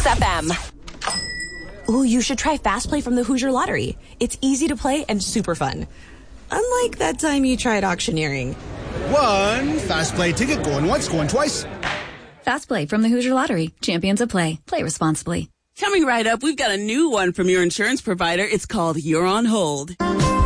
FM. Ooh, you should try Fast Play from the Hoosier Lottery. It's easy to play and super fun. Unlike that time you tried auctioneering. One Fast Play ticket going once, going twice. Fast Play from the Hoosier Lottery. Champions of play. Play responsibly. Coming right up, we've got a new one from your insurance provider. It's called You're on Hold.